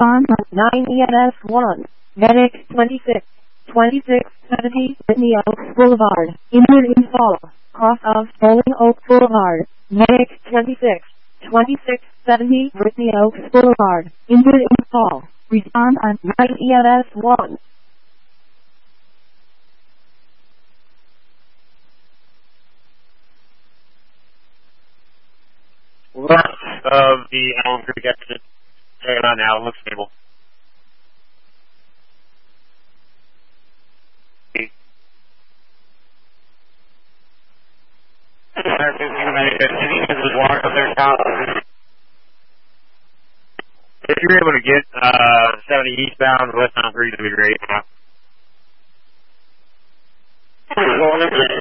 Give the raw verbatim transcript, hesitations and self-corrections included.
Respond on nine E N S one. Medic twenty-six. twenty-six seventy Whitney Oaks Boulevard. Injured in fall. Cross of Bowling Oak Boulevard. Medic twenty-six. twenty-six seventy Whitney Oaks Boulevard. Injured in fall. Respond on nine E N S one. Left of the Allen Creek exit. Check it out now. It looks stable. If you're able to get uh, seventy eastbound West Allen Creek, that'd be great.